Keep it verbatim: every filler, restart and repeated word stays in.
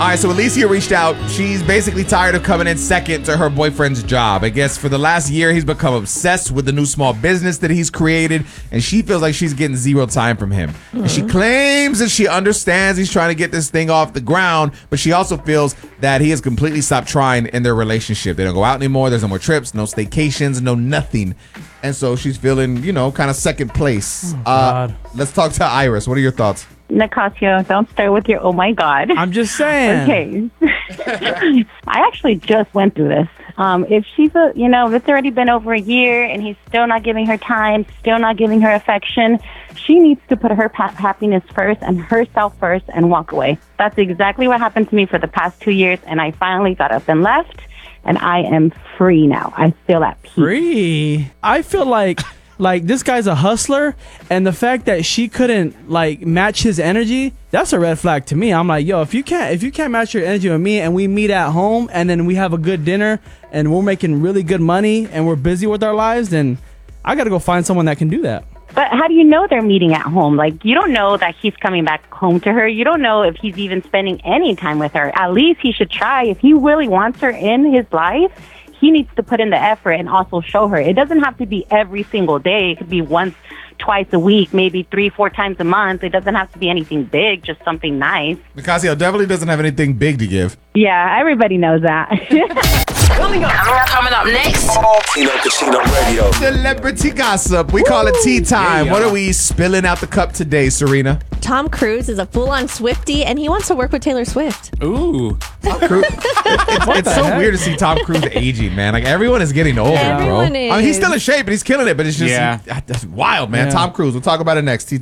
All right, so Alicia reached out. She's basically tired of coming in second to her boyfriend's job. I guess for the last year, he's become obsessed with the new small business that he's created, and she feels like she's getting zero time from him. Mm-hmm. And she claims that she understands he's trying to get this thing off the ground, but she also feels that he has completely stopped trying in their relationship. They don't go out anymore. There's no more trips, no staycations, no nothing. And so she's feeling, you know, kind of second place. Oh, uh, let's talk to Iris. What are your thoughts? Nicasio, don't start with your oh my God. I'm just saying. Okay. I actually just went through this. Um, if she's a, you know, if it's already been over a year and he's still not giving her time, still not giving her affection, she needs to put her pa- happiness first and herself first and walk away. That's exactly what happened to me for the past two years, and I finally got up and left, and I am free now. I feel at peace. Free? I feel like... Like, this guy's a hustler, and the fact that she couldn't, like, match his energy, that's a red flag to me. I'm like, yo, if you can't if you can't match your energy with me and we meet at home and then we have a good dinner and we're making really good money and we're busy with our lives, then I got to go find someone that can do that. But how do you know they're meeting at home? Like, you don't know that he's coming back home to her. You don't know if he's even spending any time with her. At least he should try. If he really wants her in his life, he needs to put in the effort and also show her. It doesn't have to be every single day. It could be once, twice a week, maybe three, four times a month. It doesn't have to be anything big, just something nice. Nicasio definitely doesn't have anything big to give. Yeah, everybody knows that. Coming up, coming up next. Tino Casino Radio. Celebrity gossip. We call it tea time. Yeah, what are we spilling out the cup today, Serena? Tom Cruise is a full-on Swiftie, and he wants to work with Taylor Swift. Ooh. Tom Cruise. It's, it's so heck? weird to see Tom Cruise aging, man. Like, everyone is getting older, Everyone bro. is. I mean, he's still in shape, but he's killing it. But it's just, Yeah. that's wild, man. Yeah. Tom Cruise. We'll talk about it next. Tea